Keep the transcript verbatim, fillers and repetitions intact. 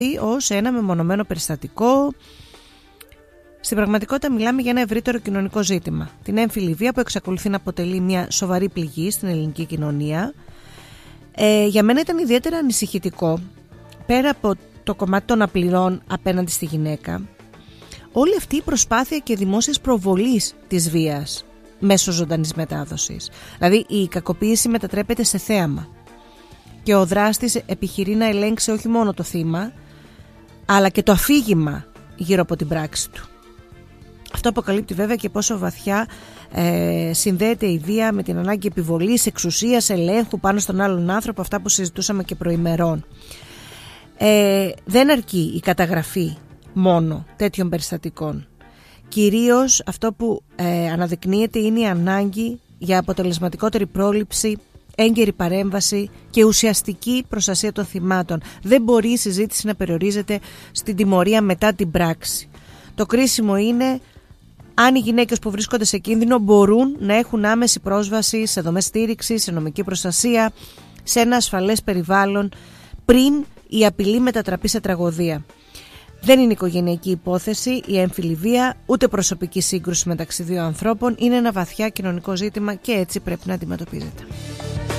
ως ένα μεμονωμένο περιστατικό. Στην πραγματικότητα μιλάμε για ένα ευρύτερο κοινωνικό ζήτημα. Την έμφυλη βία που εξακολουθεί να αποτελεί μια σοβαρή πληγή στην ελληνική κοινωνία. Ε, για μένα ήταν ιδιαίτερα ανησυχητικό, πέρα από το κομμάτι των απειλών απέναντι στη γυναίκα, όλη αυτή η προσπάθεια και δημόσιας προβολής της βίας μέσω ζωντανής μετάδοσης. Δηλαδή η κακοποίηση μετατρέπεται σε θέαμα και ο δράστης επιχειρεί να ελέγξει όχι μόνο το θύμα, αλλά και το αφήγημα γύρω από την πράξη του. Αυτό αποκαλύπτει βέβαια και πόσο βαθιά ε, συνδέεται η βία με την ανάγκη επιβολής, εξουσίας, ελέγχου πάνω στον άλλον άνθρωπο, αυτά που συζητούσαμε και προημερών. Ε, δεν αρκεί η καταγραφή μόνο τέτοιων περιστατικών. Κυρίως αυτό που ε, αναδεικνύεται είναι η ανάγκη για αποτελεσματικότερη πρόληψη, έγκαιρη παρέμβαση και ουσιαστική προστασία των θυμάτων. Δεν μπορεί η συζήτηση να περιορίζεται στην τιμωρία μετά την πράξη. Το κρίσιμο είναι αν οι γυναίκες που βρίσκονται σε κίνδυνο μπορούν να έχουν άμεση πρόσβαση σε δομές στήριξης, σε νομική προστασία, σε ένα ασφαλές περιβάλλον πριν η απειλή μετατραπεί σε τραγωδία. Δεν είναι οικογενειακή υπόθεση η έμφυλη βία, ούτε προσωπική σύγκρουση μεταξύ δύο ανθρώπων. Είναι ένα βαθιά κοινωνικό ζήτημα και έτσι πρέπει να αντιμετωπίζεται.